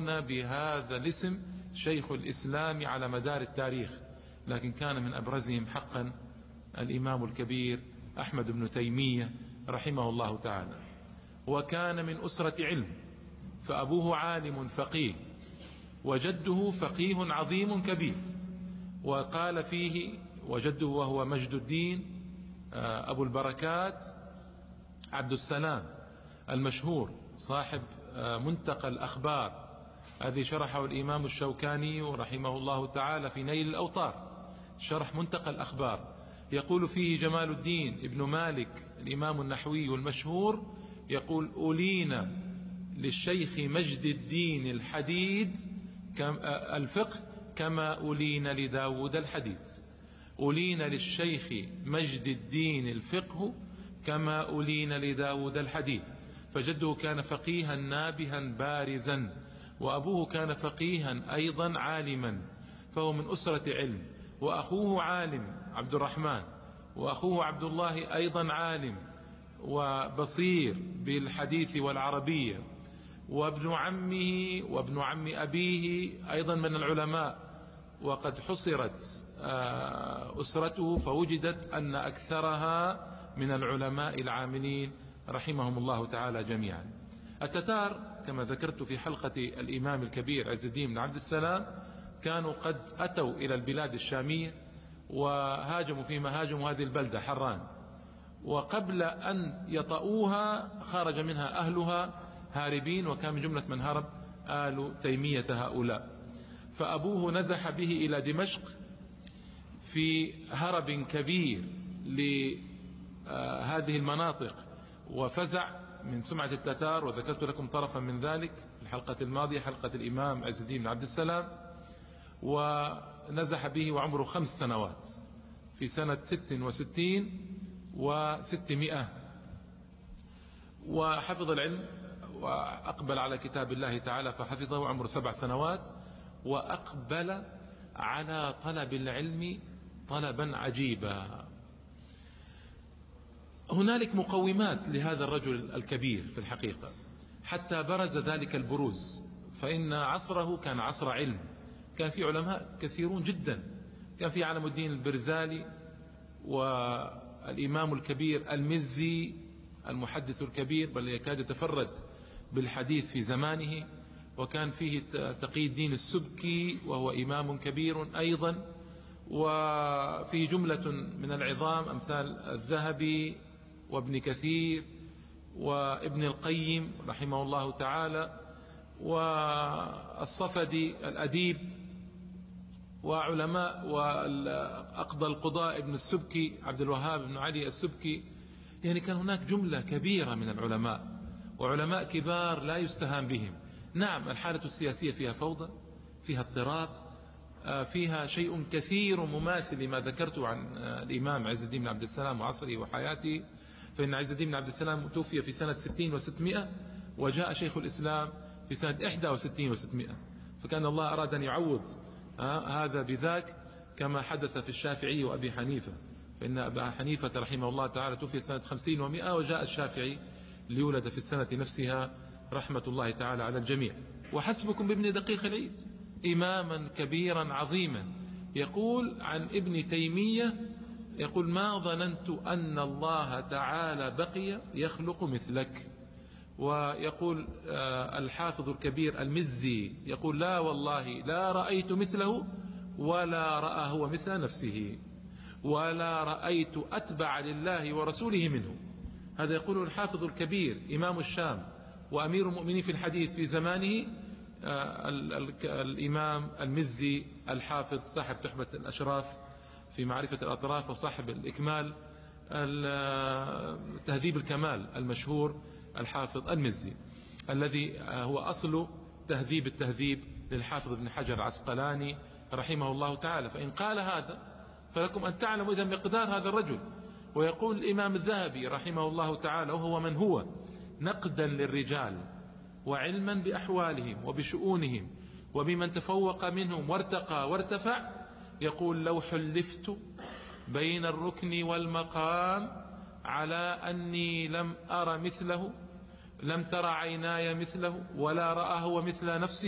يسمون بهذا الاسم شيخ الإسلام على مدار التاريخ، لكن كان من أبرزهم حقا الإمام الكبير أحمد بن تيمية رحمه الله تعالى. وكان من أسرة علم، فأبوه عالم فقيه وجده فقيه عظيم كبير. وقال فيه وجده وهو مجد الدين أبو البركات عبد السلام المشهور صاحب منتقى الأخبار الذي شرحه الإمام الشوكاني رحمه الله تعالى في نيل الأوطار، شرح منتقى الأخبار. يقول فيه جمال الدين ابن مالك الإمام النحوي المشهور، يقول: أولينا للشيخ مجد الدين الحديد الفقه كما أولينا لداود الحديد. أولينا للشيخ مجد الدين الفقه كما أولينا لداود الحديد. فجده كان فقيها نابها بارزا، وأبوه كان فقيها أيضا عالما، فهو من أسرة علم. وأخوه عالم عبد الرحمن، وأخوه عبد الله أيضا عالم وبصير بالحديث والعربية، وابن عمه وابن عم أبيه أيضا من العلماء. وقد حصرت أسرته فوجدت أن أكثرها من العلماء العاملين رحمهم الله تعالى جميعا. التتار كما ذكرت في حلقة الإمام الكبير عز الدين بن عبد السلام كانوا قد أتوا إلى البلاد الشامية وهاجموا فيما هاجموا هذه البلدة حران، وقبل أن يطؤوها خرج منها أهلها هاربين، وكان من جملة من هرب آل تيمية هؤلاء. فأبوه نزح به إلى دمشق في هرب كبير لهذه المناطق وفزع من سمعة التتار، وذكرت لكم طرفا من ذلك في الحلقة الماضية، حلقة الإمام عز الدين بن عبد السلام. ونزح به وعمره 5 سنوات في سنة 66 و600، وحفظ العلم وأقبل على كتاب الله تعالى فحفظه وعمره 7 سنوات، وأقبل على طلب العلم طلبا عجيبا. هنالك مقومات لهذا الرجل الكبير في الحقيقة حتى برز ذلك البروز، فإن عصره كان عصر علم، كان في علماء كثيرون جدا. كان في علم الدين البرزالي، والإمام الكبير المزي المحدث الكبير بل يكاد يتفرد بالحديث في زمانه، وكان فيه تقي الدين السبكي وهو إمام كبير أيضا، وفيه جملة من العظام أمثال الذهبي وابن كثير وابن القيم رحمه الله تعالى، والصفدي الأديب، وعلماء وأقضى القضاء ابن السبكي عبد الوهاب بن علي السبكي. يعني كان هناك جملة كبيرة من العلماء، وعلماء كبار لا يستهان بهم. نعم الحالة السياسية فيها فوضى، فيها اضطراب، فيها شيء كثير مماثل لما ذكرت عن الإمام عز الدين بن عبد السلام وعصره وحياته. فإن عز الدين بن عبد السلام توفي في سنة 60 و600، وجاء شيخ الإسلام في سنة 61 و600، فكان الله أراد أن يعوض هذا بذاك، كما حدث في الشافعي وأبي حنيفة. فإن أبا حنيفة رحمه الله تعالى توفي سنة 50 و100، وجاء الشافعي ليولد في السنة نفسها رحمة الله تعالى على الجميع. وحسبكم بابن دقيق العيد إماما كبيرا عظيما. يقول عن ابن تيمية، يقول: ما ظننت أن الله تعالى بقي يخلق مثلك. ويقول الحافظ الكبير المزي يقول: لا والله لا رأيت مثله، ولا رأى هو مثل نفسه، ولا رأيت أتبع لله ورسوله منه. هذا يقوله الحافظ الكبير إمام الشام وأمير المؤمنين في الحديث في زمانه، الإمام المزي الحافظ صاحب تحفة الأشراف في معرفة الأطراف، وصاحب الإكمال تهذيب الكمال المشهور الحافظ المزي، الذي هو أصل تهذيب التهذيب للحافظ ابن حجر العسقلاني رحمه الله تعالى. فإن قال هذا فلكم أن تعلموا إذا مقدار هذا الرجل. ويقول الإمام الذهبي رحمه الله تعالى، وهو من هو نقدا للرجال وعلما بأحوالهم وبشؤونهم وبمن تفوق منهم وارتقى وارتفع، يقول: لو حلفت بين الركن والمقام على أني لم أر مثله، لم تر عيناي مثله، ولا رأى هو مثل نفسه،